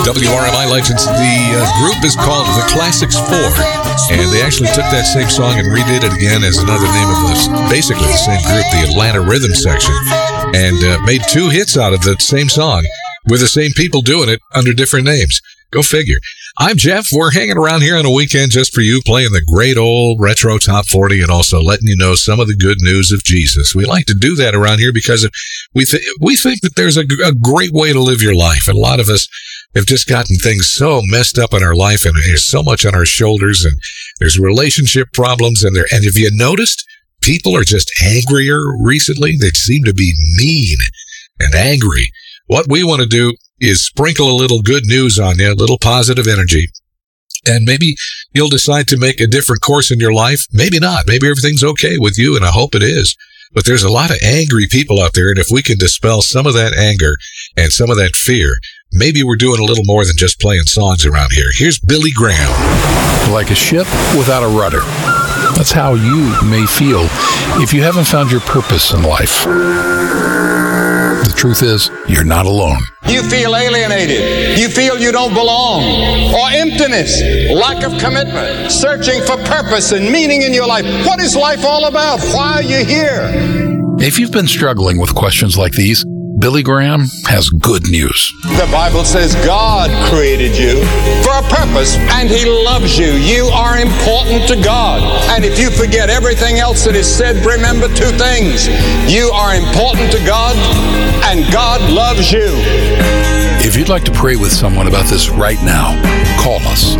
WRMI Legends. The group is called The Classics 4, and they actually took that same song and redid it again as another name of this, basically the same group, the Atlanta Rhythm Section, and made 2 hits out of the same song with the same people doing it under different names. Go figure. I'm Jeff. We're hanging around here on a weekend just for you, playing the great old retro top 40 and also letting you know some of the good news of Jesus. We like to do that around here because we think that there's a great way to live your life. And a lot of us have just gotten things so messed up in our life, and there's so much on our shoulders, and there's relationship problems, and have you noticed people are just angrier recently? They seem to be mean and angry. What we want to do is sprinkle a little good news on you, a little positive energy, and maybe you'll decide to make a different course in your life. Maybe not. Maybe everything's okay with you, and I hope it is. But there's a lot of angry people out there, and if we can dispel some of that anger and some of that fear, maybe we're doing a little more than just playing songs around here. Here's Billy Graham. Like a ship without a rudder. That's how you may feel if you haven't found your purpose in life. The truth is, you're not alone. You feel alienated. You feel you don't belong. Or emptiness, lack of commitment, searching for purpose and meaning in your life. What is life all about? Why are you here? If you've been struggling with questions like these, Billy Graham has good news. The Bible says God created you for a purpose, and He loves you. You are important to God. And if you forget everything else that is said, remember 2 things. You are important to God, and God loves you. If you'd like to pray with someone about this right now, call us.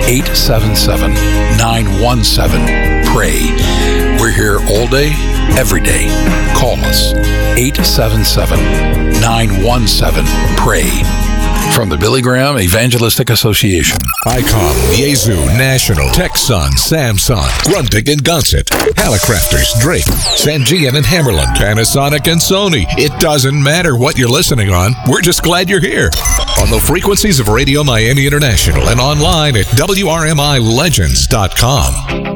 877-917-PRAY. We're here all day, every day. Call us. 877-917-PRAY. From the Billy Graham Evangelistic Association. ICOM, Yaesu, National, Texan, Samsung, Grundig and Gunset, Hallicrafters, Drake, Sangean and Hammerland, Panasonic and Sony. It doesn't matter what you're listening on. We're just glad you're here. On the frequencies of Radio Miami International and online at WRMILegends.com.